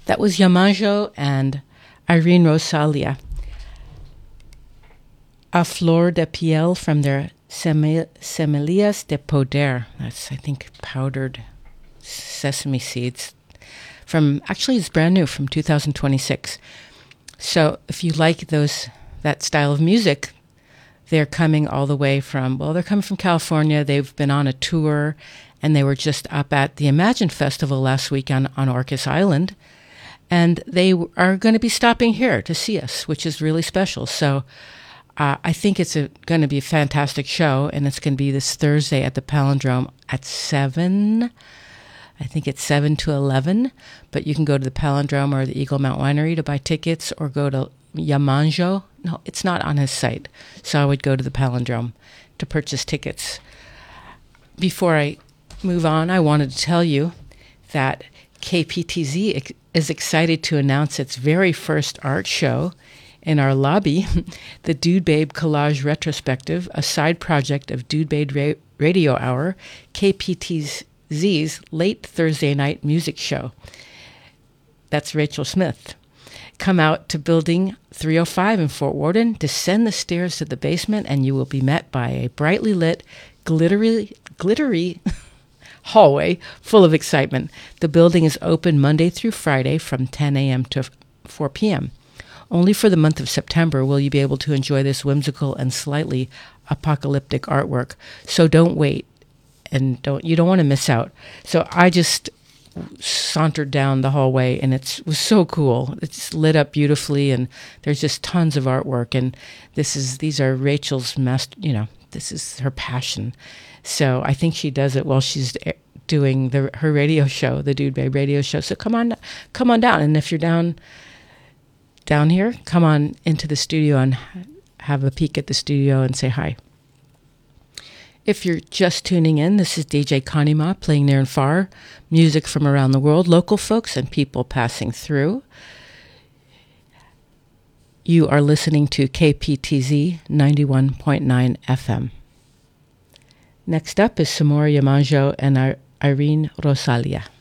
That was Yamanjo and Irene Rosalia. A Flor de Piel from their Semillas de Poder. That's, I think, powdered sesame seeds. Actually, it's brand new, from 2026. So if you like that style of music, they're coming all the way they're coming from California. They've been on a tour, and they were just up at the Imagine Festival last week on Orcas Island. And they are going to be stopping here to see us, which is really special. So I think it's going to be a fantastic show, and it's going to be this Thursday at the Palindrome at 7. I think it's 7 to 11, but you can go to the Palindrome or the Eagle Mount Winery to buy tickets, or go to Yamanjo. No, it's not on his site. So I would go to the Palindrome to purchase tickets. Before I move on, I wanted to tell you that KPTZ is excited to announce its very first art show in our lobby, the Dude Babe Collage Retrospective, a side project of Dude Babe Radio Hour, KPTZ's late Thursday night music show. That's Rachel Smith. Come out to Building 305 in Fort Worden, descend the stairs to the basement, and you will be met by a brightly lit, glittery hallway full of excitement. The building is open Monday through Friday from 10 a.m. to 4 p.m. Only for the month of September will you be able to enjoy this whimsical and slightly apocalyptic artwork. So don't wait, and you don't want to miss out. So I just sauntered down the hallway, and it was so cool. It's lit up beautifully, and there's just tons of artwork. And these are Rachel's this is her passion. So I think she does it while she's doing her radio show, the Dude Babe radio show. So come on down. And if you're down here, come on into the studio and have a peek at the studio and say hi. If you're just tuning in, this is DJ Kanima playing near and far, music from around the world, local folks and people passing through. You are listening to KPTZ 91.9 FM. Next up is Samora Yamanjo and Irene Rosalia.